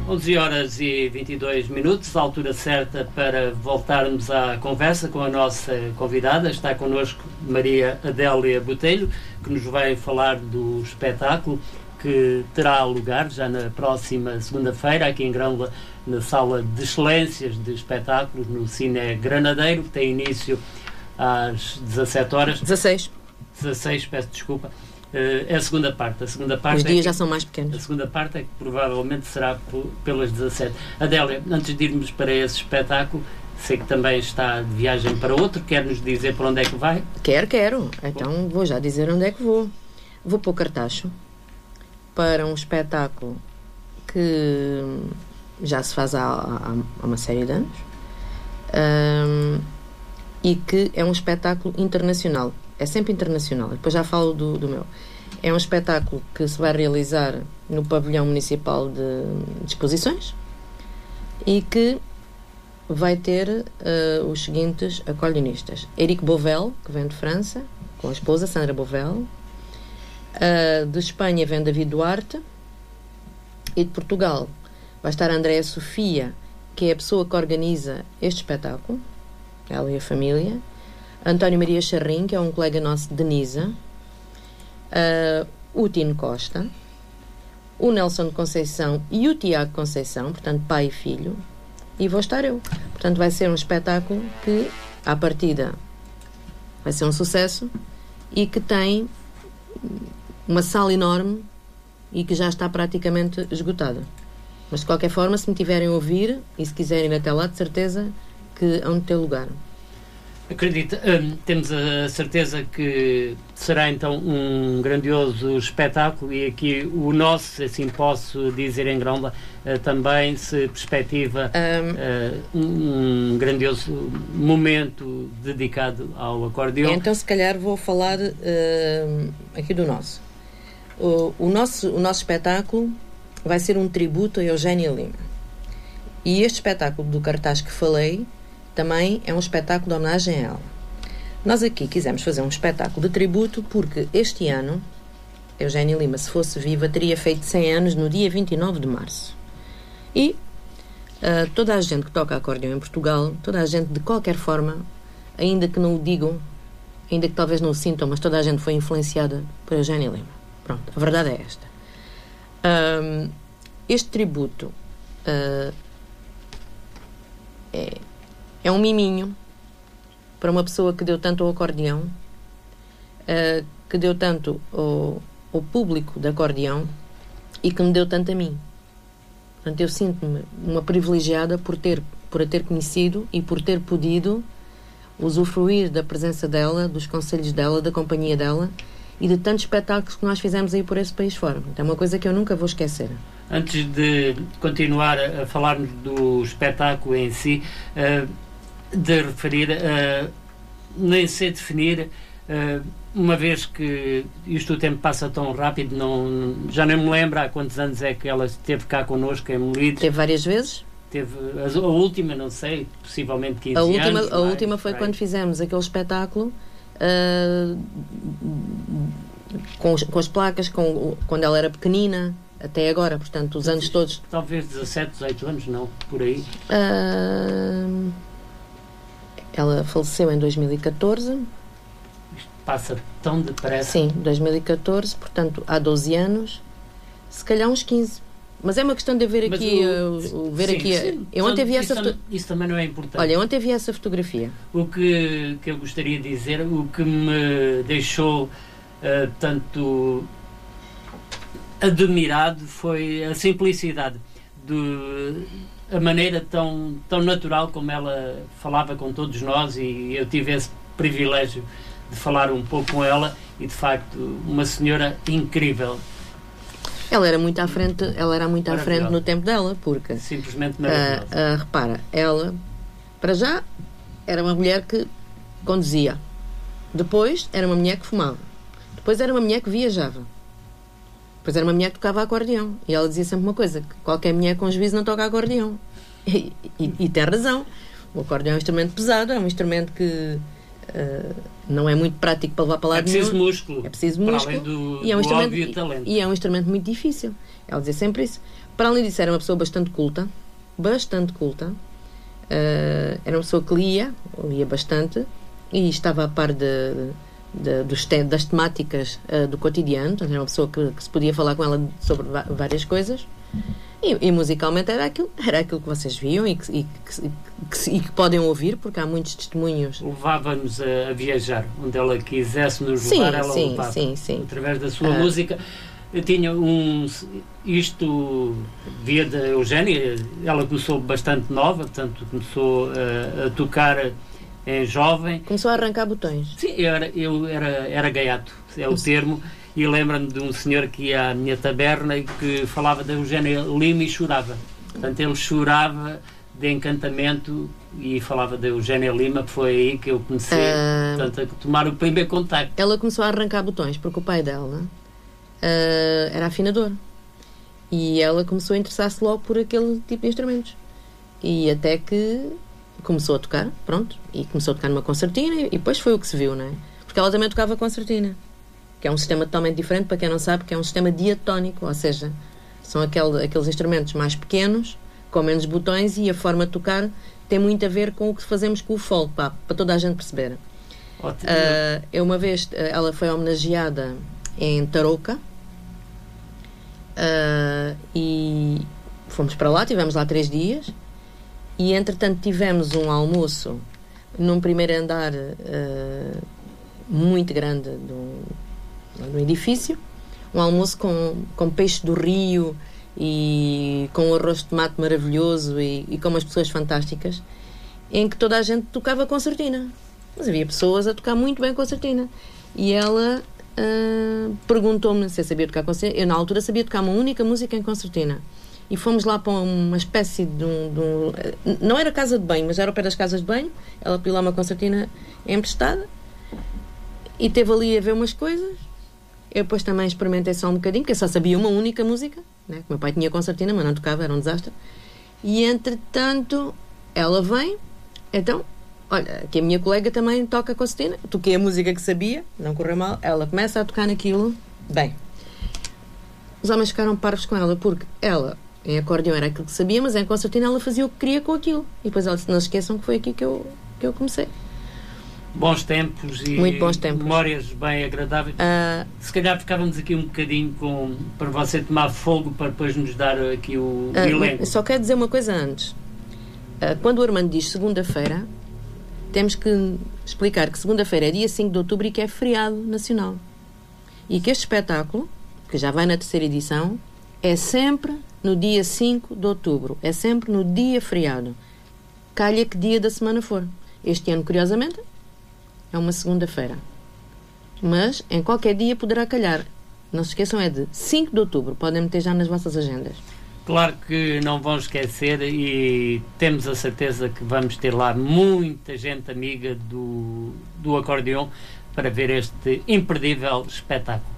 11 horas e 22 minutos, a altura certa para voltarmos à conversa com a nossa convidada. Está connosco Maria Adélia Botelho, que nos vai falar do espetáculo que terá lugar já na próxima segunda-feira, aqui em Grândola, na Sala de Excelências de Espetáculos, no Cine Granadeiro, que tem início às 17 horas. 16, peço desculpa. É a segunda parte. Os dias já são mais pequenos. A segunda parte é que provavelmente será pelas 17. Adélia, antes de irmos para esse espetáculo, sei que também está de viagem para outro, quer-nos dizer para onde é que vai? Quero. Então vou já dizer onde é que vou. Vou para o Cartacho, para um espetáculo que já se faz há uma série de anos, e que é um espetáculo internacional. É sempre internacional. Depois já falo do meu. É um espetáculo que se vai realizar no Pavilhão Municipal de Exposições e que vai ter os seguintes acordeonistas. Éric Bovel, que vem de França, com a esposa Sandra Bovel. De Espanha vem David Duarte. E de Portugal vai estar Andréa Sofia, que é a pessoa que organiza este espetáculo, ela e a família. António Maria Charrim, que é um colega nosso de Nisa, o Tino Costa, o Nelson de Conceição e o Tiago Conceição, portanto pai e filho, e vou estar eu. Portanto vai ser um espetáculo que à partida vai ser um sucesso e que tem uma sala enorme e que já está praticamente esgotada. Mas de qualquer forma, se me tiverem a ouvir e se quiserem ir até lá, de certeza que hão de ter lugar. Acredita, temos a certeza que será então um grandioso espetáculo e aqui o nosso, assim posso dizer em Grândola, também se perspectiva um grandioso momento dedicado ao acordeão. Então se calhar vou falar aqui do nosso. O nosso espetáculo vai ser um tributo a Eugénia Lima. E este espetáculo do cartaz que falei também é um espetáculo de homenagem a ela. Nós aqui quisemos fazer um espetáculo de tributo porque este ano Eugénia Lima, se fosse viva, teria feito 100 anos no dia 29 de março. E toda a gente que toca acordeão em Portugal, toda a gente de qualquer forma, ainda que não o digam, ainda que talvez não o sintam, mas toda a gente foi influenciada por Eugénia Lima. Pronto, a verdade é esta. Este tributo é um miminho para uma pessoa que deu tanto ao acordeão, que deu tanto ao público de acordeão e que me deu tanto a mim. Portanto, eu sinto-me uma privilegiada por a ter conhecido e por ter podido usufruir da presença dela, dos conselhos dela, da companhia dela e de tantos espetáculos que nós fizemos aí por esse país fora. Então, é uma coisa que eu nunca vou esquecer. Antes de continuar a falarmos do espetáculo em si, de referir, nem sei definir, uma vez que isto o tempo passa tão rápido, já nem me lembro há quantos anos é que ela esteve cá connosco em Molides. Teve várias vezes. Teve a última, não sei, possivelmente 15 anos. A última foi quando fizemos aquele espetáculo com as placas, quando ela era pequenina, até agora, portanto, os anos todos. Talvez 17, 18 anos, não, por aí. Ela faleceu em 2014. Isto passa tão depressa. Sim, 2014, portanto, há 12 anos, se calhar uns 15. Mas é uma questão de ver aqui. Eu ontem vi isso também não é importante. Olha, ontem vi essa fotografia. O que eu gostaria de dizer, o que me deixou tanto admirado foi a simplicidade, a maneira tão natural como ela falava com todos nós, e eu tive esse privilégio de falar um pouco com ela, e de facto uma senhora incrível. Ela era muito à frente no tempo dela, porque simplesmente maravilhosa. Repara, ela para já era uma mulher que conduzia, depois era uma mulher que fumava, depois era uma mulher que viajava, depois era uma mulher que tocava acordeão, e ela dizia sempre uma coisa, que qualquer mulher com juízo não toca acordeão, e tem razão. O acordeão é um instrumento pesado, é um instrumento que não é muito prático para levar para lá é preciso músculo, é preciso músculo, para além do e é um instrumento, óbvio talento. E é um instrumento muito difícil. Ela dizia sempre isso. Para além disso, era uma pessoa bastante culta. Bastante culta. Era uma pessoa que lia bastante e estava a par das temáticas do cotidiano. Era uma pessoa que se podia falar com ela sobre várias coisas. E musicalmente era aquilo que vocês viam e que podem ouvir, porque há muitos testemunhos. Levava-nos a viajar, onde ela quisesse nos levar, ela levava. Sim. Através da sua música. Eu tinha isto via da Eugénia. Ela começou bastante nova, portanto começou a tocar em jovem. Começou a arrancar botões. Sim, eu era gaiato, é o termo. E lembro-me de um senhor que ia à minha taberna e que falava da Eugénia Lima e chorava. Portanto, ele chorava de encantamento e falava da Eugénia Lima, que foi aí que eu comecei portanto, a tomar o primeiro contacto. Ela começou a arrancar botões porque o pai dela era afinador. E ela começou a interessar-se logo por aquele tipo de instrumentos. E até que começou a tocar, pronto. E começou a tocar numa concertina e depois foi o que se viu, não é? Porque ela também tocava concertina, que é um sistema totalmente diferente, para quem não sabe, que é um sistema diatónico, ou seja, são aqueles instrumentos mais pequenos, com menos botões, e a forma de tocar tem muito a ver com o que fazemos com o folk, para toda a gente perceber. Uma vez, ela foi homenageada em Tarouca, e fomos para lá, tivemos lá 3 dias, e entretanto tivemos um almoço num primeiro andar muito grande do edifício, um almoço com peixe do rio e com um arroz de tomate maravilhoso e com umas pessoas fantásticas, em que toda a gente tocava concertina, mas havia pessoas a tocar muito bem concertina, e ela perguntou-me se eu sabia tocar concertina. Eu na altura sabia tocar uma única música em concertina, e fomos lá para uma espécie de não era casa de banho, mas era ao pé das casas de banho. Ela pediu lá uma concertina emprestada e esteve ali a ver umas coisas. Eu depois também experimentei só um bocadinho, porque eu só sabia uma única música, né? O meu pai tinha concertina, mas não tocava, era um desastre. E entretanto ela vem, então, olha, que a minha colega também toca concertina, toquei a música que sabia, não correu mal, ela começa a tocar naquilo, bem, os homens ficaram parvos com ela, porque ela em acordeão era aquilo que sabia, mas em concertina ela fazia o que queria com aquilo, e depois ela disse, não se esqueçam que foi aqui que eu comecei. Bons tempos e muito bons tempos. Memórias bem agradáveis. Se calhar ficávamos aqui um bocadinho para você tomar fogo, para depois nos dar aqui o elenco. Só quero dizer uma coisa antes. Quando o Armando diz segunda-feira, temos que explicar que segunda-feira é dia 5 de outubro e que é feriado nacional. E que este espetáculo, que já vai na 3ª edição, é sempre no dia 5 de outubro. É sempre no dia feriado. Calha que dia da semana for. Este ano, curiosamente, é uma segunda-feira. Mas em qualquer dia poderá calhar. Não se esqueçam, é de 5 de outubro. Podem meter já nas vossas agendas. Claro que não vão esquecer, e temos a certeza que vamos ter lá muita gente amiga do acordeão para ver este imperdível espetáculo.